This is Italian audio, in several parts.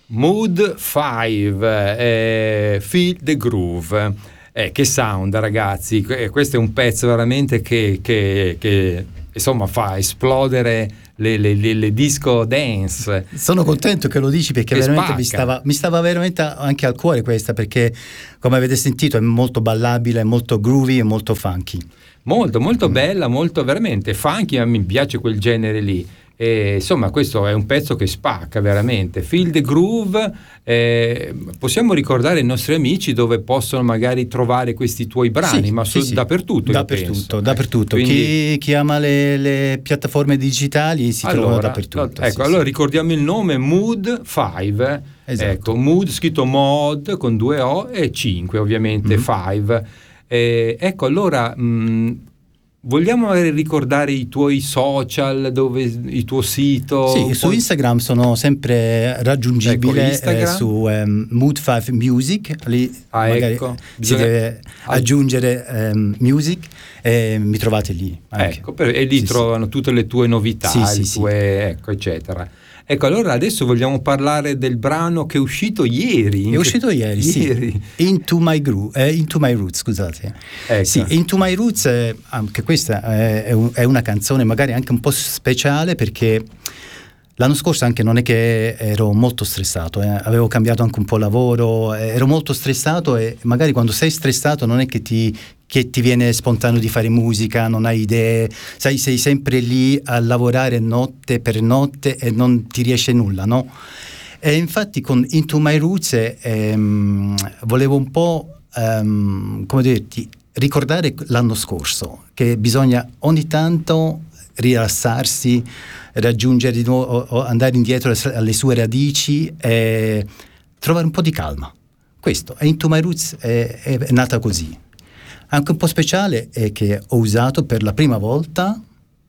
Mood 5, Feel the Groove. Che sound, ragazzi, questo è un pezzo veramente che insomma fa esplodere le disco dance. Sono contento che lo dici, perché che veramente mi stava veramente anche al cuore questa, perché come avete sentito è molto ballabile, è molto groovy e molto funky. Molto bella, molto veramente funky, mi piace quel genere lì. Insomma, questo è un pezzo che spacca veramente. Feel the Groove. Possiamo ricordare ai nostri amici dove possono magari trovare questi tuoi brani? Dappertutto. Dappertutto. Quindi, chi ama le piattaforme digitali si trovano dappertutto. Allora ricordiamo il nome: Mood 5. Esatto. Ecco, Mood scritto mod con 2 O e 5 ovviamente, 5. Ecco, allora vogliamo ricordare i tuoi social, il tuo sito? Sì, su Instagram sono sempre raggiungibile, su Mood5 Music, lì magari si deve aggiungere music e mi trovate lì. Ecco, e lì trovano tutte le tue novità, ecco, eccetera. Ecco, allora adesso vogliamo parlare del brano che è uscito ieri. Sì. Into My Roots, scusate. Ecco. Sì, Into My Roots, anche questa è una canzone magari anche un po' speciale, perché l'anno scorso anche non è che ero molto stressato, avevo cambiato anche un po' lavoro, ero molto stressato, e magari quando sei stressato non è che ti viene spontaneo di fare musica, non hai idee, sei sempre lì a lavorare notte per notte e non ti riesce nulla, no? E infatti con Into My Roots volevo un po' come dirti, ricordare l'anno scorso, che bisogna ogni tanto rilassarsi, raggiungere di nuovo, andare indietro alle sue radici e trovare un po' di calma. Questo, Into My Roots è nata così. Anche un po' speciale è che ho usato per la prima volta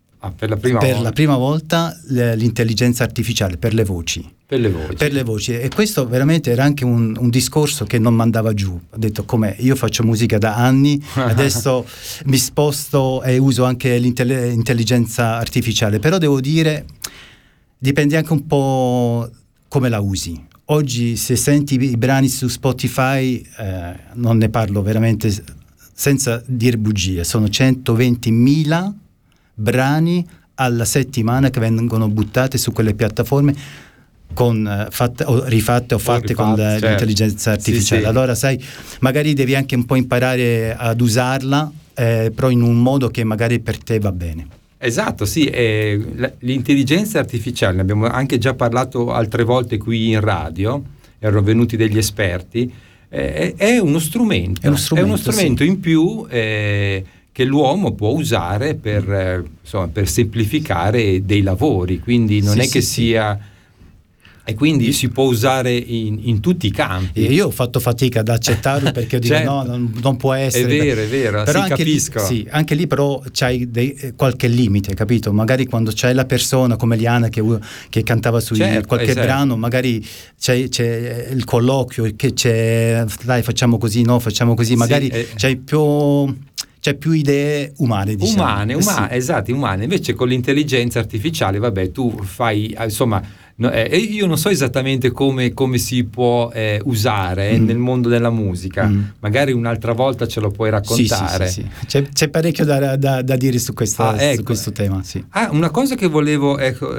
l'intelligenza artificiale per le voci. Per le voci. E questo veramente era anche un discorso che non mandava giù. Ho detto, come io faccio musica da anni, adesso mi sposto e uso anche l'intelligenza artificiale, però devo dire, dipende anche un po' come la usi. Oggi se senti i brani su Spotify, non ne parlo veramente senza dire bugie, sono 120.000 brani alla settimana che vengono buttati su quelle piattaforme fatte con l'intelligenza artificiale. Sì. Allora sai, magari devi anche un po' imparare ad usarla, però in un modo che magari per te va bene. Esatto, sì, l'intelligenza artificiale, ne abbiamo anche già parlato altre volte qui in radio, erano venuti degli esperti, è uno strumento sì, in più che l'uomo può usare per semplificare dei lavori, quindi non è che sia... E quindi si può usare in tutti i campi. Io ho fatto fatica ad accettarlo, perché dico non può essere. È vero, però sì, capisco. Anche lì però c'hai qualche limite, capito? Magari quando c'è la persona come Liana che cantava su qualche brano, magari c'è il colloquio, che c'è, dai facciamo così, magari c'hai più idee umane, diciamo. Umane. Invece con l'intelligenza artificiale, vabbè, tu fai, insomma... io non so esattamente come si può usare nel mondo della musica. Magari un'altra volta ce lo puoi raccontare. Sì. C'è parecchio da dire su questo tema. Sì. Una cosa che volevo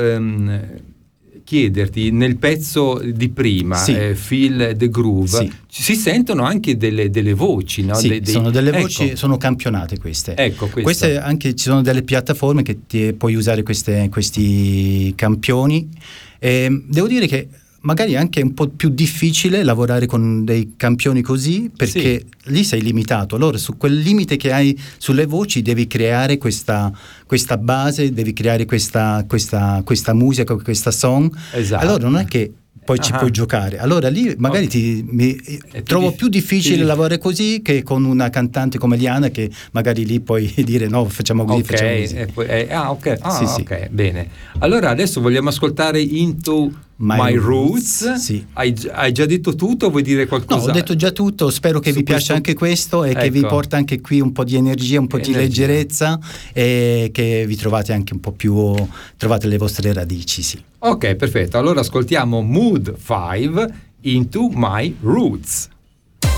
chiederti, nel pezzo di prima, Feel the Groove, si sentono anche delle voci, no? Sono delle voci, sono campionate queste. Queste anche ci sono delle piattaforme che puoi usare questi campioni. Devo dire che magari è anche un po' più difficile lavorare con dei campioni così, perché lì sei limitato. Allora su quel limite che hai sulle voci devi creare questa base, devi creare questa musica, questa song. Esatto. Allora non è che poi ci puoi giocare. Allora lì magari trovo più difficile lavorare così che con una cantante come Liana, che magari lì puoi dire no, facciamo così, facciamo così. Ok, bene. Allora adesso vogliamo ascoltare Into My Roots. Sì. Hai già detto tutto o vuoi dire qualcosa? No, ho detto già tutto, spero che vi piaccia anche questo e che vi porta anche qui un po' di energia, un po' di leggerezza e che vi trovate anche un po' più, trovate le vostre radici, sì. Ok, perfetto, allora ascoltiamo Mood 5 Into My Roots.